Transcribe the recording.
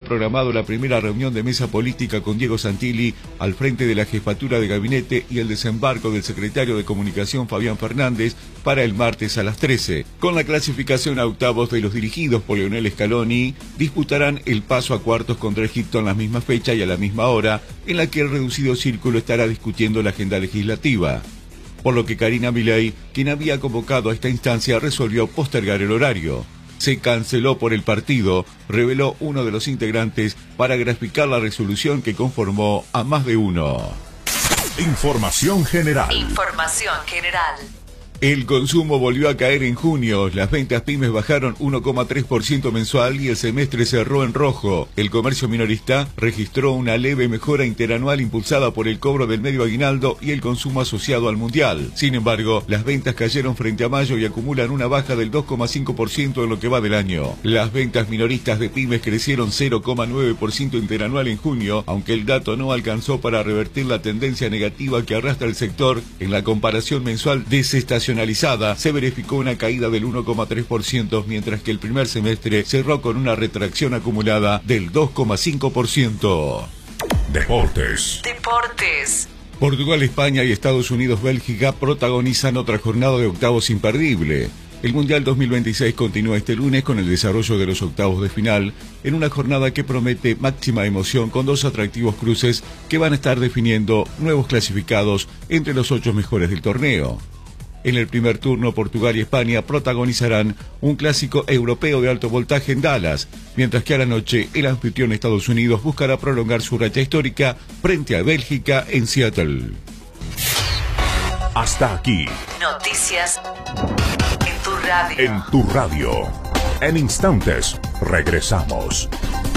programado la primera reunión de mesa política con Diego Santilli al frente de la jefatura de gabinete y el desembarco del secretario de Comunicación Fabián Fernández para el martes a las 13. Con la clasificación a octavos de los dirigidos por Lionel Scaloni, disputarán el paso a cuartos contra Egipto en la misma fecha y a la misma hora, en la que el reducido círculo estará discutiendo la agenda legislativa. Por lo que Karina Milei, quien había convocado a esta instancia, resolvió postergar el horario. Se canceló por el partido, reveló uno de los integrantes para graficar la resolución que conformó a más de uno. Información general. El consumo volvió a caer en junio. Las ventas pymes bajaron 1,3% mensual y el semestre cerró en rojo. El comercio minorista registró una leve mejora interanual impulsada por el cobro del medio aguinaldo y el consumo asociado al mundial. Sin embargo, las ventas cayeron frente a mayo y acumulan una baja del 2,5% en lo que va del año. Las ventas minoristas de pymes crecieron 0,9% interanual en junio, aunque el dato no alcanzó para revertir la tendencia negativa que arrastra el sector. En la comparación mensual desestacionalizada se verificó una caída del 1,3%, mientras que el primer semestre cerró con una retracción acumulada del 2,5%. Deportes. Portugal, España y Estados Unidos, Bélgica protagonizan otra jornada de octavos imperdible. El Mundial 2026 continúa este lunes con el desarrollo de los octavos de final, en una jornada que promete máxima emoción con dos atractivos cruces que van a estar definiendo nuevos clasificados entre los 8 mejores del torneo. En el primer turno, Portugal y España protagonizarán un clásico europeo de alto voltaje en Dallas, mientras que a la noche el anfitrión Estados Unidos buscará prolongar su racha histórica frente a Bélgica en Seattle. Hasta aquí. Noticias en tu radio. En tu radio. En instantes, regresamos.